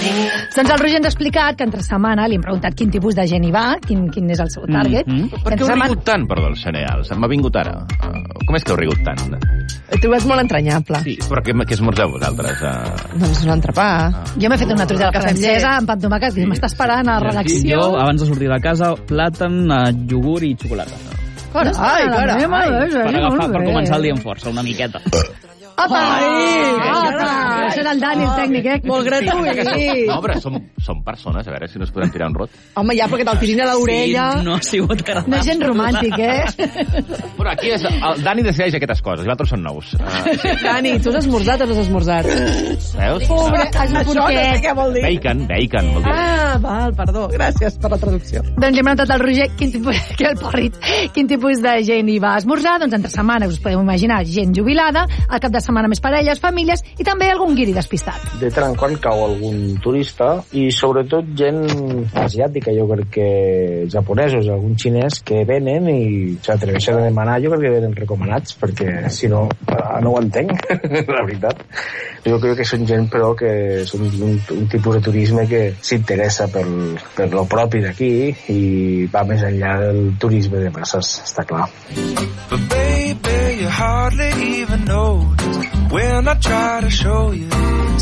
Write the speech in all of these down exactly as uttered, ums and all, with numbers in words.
Doncs el Roger ens ha explicat que entre setmana li hem preguntat quin tipus de gent hi va, quin, quin és el seu target. Mm-hmm. Per què heu rigut tant, perdó, els cereals? M'ha vingut ara. Uh, com és que heu rigut tant? He trobat molt entranyable. Sí, però què, què esmorzeu vosaltres? Uh... Doncs un entrepà. Ah. Jo m'he fet una truita francesa amb pa amb tomàquet i m'està esperant a la redacció. Jo, abans de sortir de casa, plàtan, iogurt i xocolata. Carai, carai, per agafar, per començar el dia amb força, una miqueta. Apa! Apa! Això era el Dani, el tècnic, eh? Molt gratuït. No, però som, som persones, a veure si no es podem tirar un rot. Home, ja, perquè te'l tirin a l'orella... Sí, no ha sigut agradable. No és gent romàntic, eh? Bueno, aquí és... El Dani decideix aquestes coses, i altres són nous. Uh, sí. Dani, tu has esmorzat o no has esmorzat? Veus? Pobre, has un porquet. Què vol dir? Bacon, bacon, vol dir. Ah, val, perdó. Gràcies per la traducció. Doncs li hem preguntat al Roger quin tipus, que el porrit, quin tipus de gent hi va a esmorzar. Doncs entre setmana, us podeu imaginar, gent jubilada, al cap de setmana més parelles, famílies i també algun guiri despistat. De tant en quant cau algun turista i sobretot gent asiàtica, jo crec que japonesos, algun xinès que venen i s'atreveixen a demanar, jo crec que venen recomanats perquè si no, no ho entenc, la veritat. Jo crec que són gent però que són un, un tipus de turisme que s'interessa per, per lo propi d'aquí i va més enllà del turisme de masses, està clar. But baby, you hardly even know when I try to show you.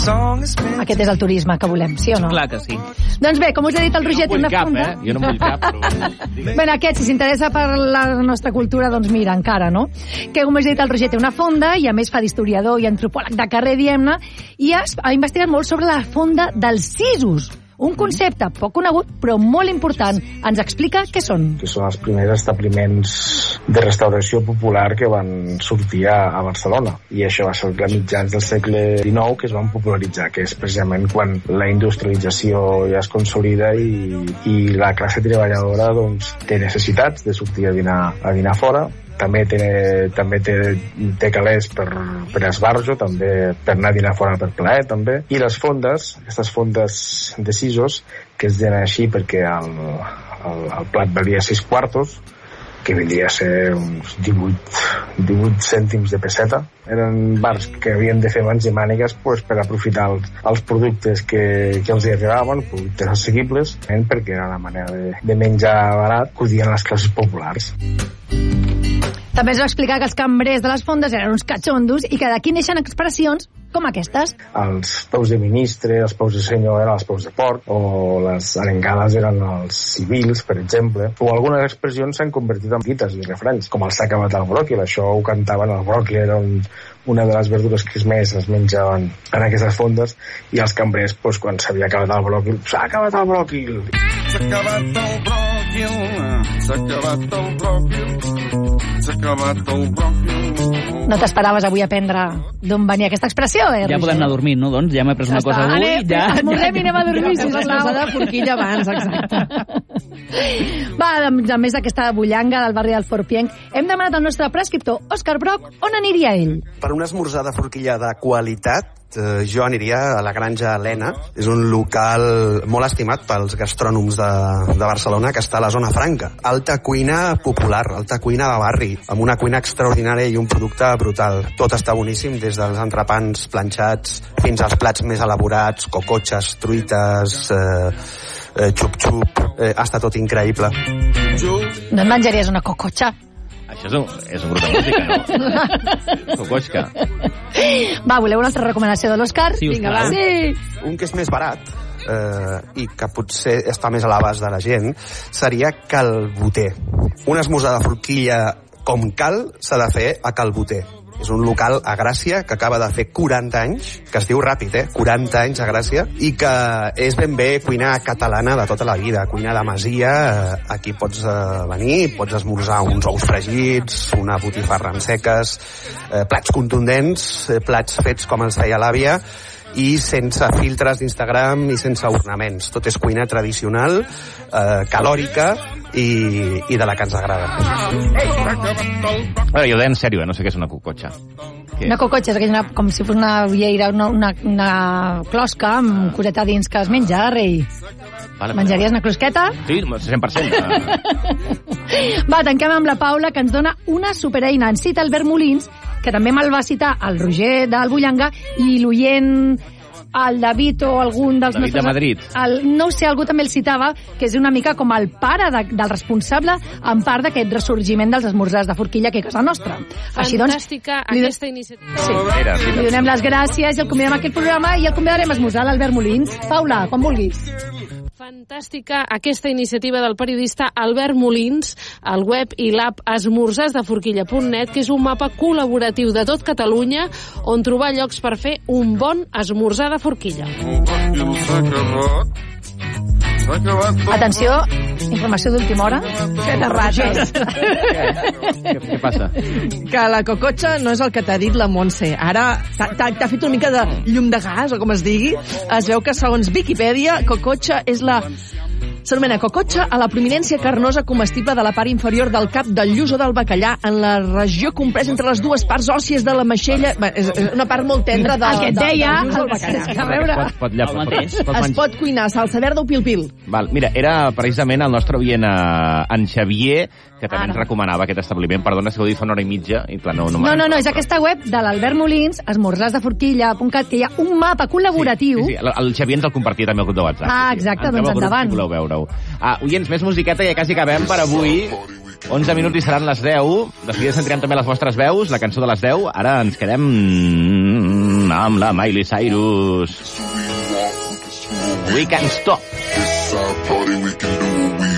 Aquest és el turisme que volem, sí o no? Clar que sí. Doncs bé, com us he dit, el Roger té una fonda... Eh? Jo no vull cap, però... Bé, aquest, si s'interessa per la nostra cultura, doncs mira, encara, no? Que, com us he dit, el Roger té una fonda i, a més, fa d'historiador i antropòleg de carrer, diem-ne, i ha, ha investigat molt sobre la fonda dels sisos. Un concepte poc conegut, però molt important. Ens explica què són. Que són els primers establiments de restauració popular que van sortir a, a Barcelona. I això va ser a mitjans del segle dinou que es van popularitzar, que és precisament quan la industrialització ja es consolida i, i la classe treballadora doncs, té necessitats de sortir a dinar, a dinar fora. També té, també té, té calés per, per esbarjo, també per anar a dinar fora per plaer, també. I les fondes, aquestes fondes de sisos, que es deien així perquè el, el, el plat valia sis quartos, que vindria a ser uns divuit, divuit cèntims de peseta. Eren bars que havien de fer mans i mànigues pues, per aprofitar els, els productes que, que els hi arribaven, productes assequibles, perquè era la manera de, de menjar barat que odien les classes populars. També es va explicar que els cambrers de les fondes eren uns catxondos i que d'aquí neixen expressions com aquestes. Els peus de ministre, els peus de senyor eren els peus de porc, o les arengades eren els civils, per exemple. O algunes expressions s'han convertit en dites i refranys, com el s'ha acabat el bròquil. Això ho cantaven, el bròquil era un, una de les verdures que més es menjaven en aquestes fondes, i els cambrers, doncs, quan s'havia acabat el bròquil, s'ha acabat el bròquil! S'ha acabat el bròquil, s'ha acabat el bròquil, s'ha acabat el bròquil. No t'esperaves avui aprendre d'on venia aquesta expressió, eh, Roger? Ja podem anar a dormir, no? Doncs ja m'he pres una cosa avui. Anem, ja, esmorzem i anem a dormir, si sisplau. De forquilla abans, exacte. Va, a més d'aquesta bullanga del barri del Forpienc, hem demanat al nostre prescriptor, Òscar Broc, on aniria ell? Per una esmorzar de forquilla de qualitat, eh, jo aniria a la Granja Helena. És un local molt estimat pels gastrònoms de, de Barcelona, que està a la zona franca. Alta cuina popular, alta cuina de barri, amb una cuina extraordinària i un producte brutal. Tot està boníssim, des dels entrepans planxats fins als plats més elaborats, cocotxes, truites, eh, eh, xup-xup, eh, està tot increïble. No et menjaries una cocotxa? Això és un, és un grup de música, no? Cocotxa. Va, voleu una altra recomanació de l'Òscar? Sí, vinga, va. Sí. Un que és més barat eh, i que potser està més a l'abast de la gent seria Calboter. Una esmorzar de forquilla com cal s'ha de fer a Calboter. És un local a Gràcia que acaba de fer quaranta anys, que es diu ràpid, eh? quaranta anys a Gràcia, i que és ben bé cuina catalana de tota la vida, cuina de masia. Aquí pots eh, venir, pots esmorzar uns ous fregits, una botifarra amb seques, eh, plats contundents, eh, plats fets com els feia l'àvia, i sense filtres d'Instagram i sense ornaments. Tot és cuina tradicional, eh, calòrica i, i de la que ens agrada. Bueno, jo ho deia en sèrio, eh? No sé què és una cocotxa. Què? Una cocotxa és una, com si fos una vieira, una, una, una closca amb coseta dins que es menja, rei. Vale, Menjaries una closqueta? Sí, cent per cent. Va, tanquem amb la Paula, que ens dona una supereina. Ens cita Albert Molins, que també me'l va citar el Roger del Bullanga, i l'oient el David o algun dels David de Madrid. El, no ho sé, algú també el citava, que és una mica com el pare de, del responsable en part d'aquest ressorgiment dels esmorzars de forquilla aquí a casa nostra. Així doncs, Fantàstica li, aquesta iniciativa. sí, Mira, sí, li donem les gràcies i el convidem a aquest programa i el convidarem a esmorzar l'Albert Molins. Paula, quan vulguis. Fantàstica aquesta iniciativa del periodista Albert Molins, al web i l'app esmorzars de forquilla punt net, que és un mapa col·laboratiu de tot Catalunya on trobar llocs per fer un bon esmorzar de forquilla. Atenció, informació d'última hora. Que de rates. Què, què passa? Que la cocotxa no és el que t'ha dit la Montse. Ara t'ha t'ha fet una mica de llum de gas, o com es digui. Es veu que, segons Viquipèdia, cocotxa és la... S'anomena cocotxa a la prominència carnosa comestible de la part inferior del cap del lluç o del bacallà en la regió compresa entre les dues parts òssies de la maixella. Bé, és una part molt tendra de, El que et de, deia, del lluç o el del bacallà. que a veure. Pot, pot, lla- pot, pot, pot, Es menjar. pot cuinar salsa verda o pil-pil. Val, mira, era precisament el nostre oient, eh, en Xavier, que també ens recomanava aquest establiment. Perdona, si ho he dit fa una hora i mitja. I clar, no, no, No, no, no, és aquesta web de l'Albert Molins, esmorzars de forquilla punt cat, que hi ha un mapa col·laboratiu. Sí, sí, el, el Xavier ens el compartia també al grup de WhatsApp. Ah, sí, sí. exacte, Entreu doncs al grup endavant. Si voleu veure-ho. Ah, oients, més musiqueta, ja quasi acabem per avui. onze minuts i seran les deu. De seguida sentirem també les vostres veus, la cançó de les deu. Ara ens quedem amb la Miley Cyrus. We Can't Stop.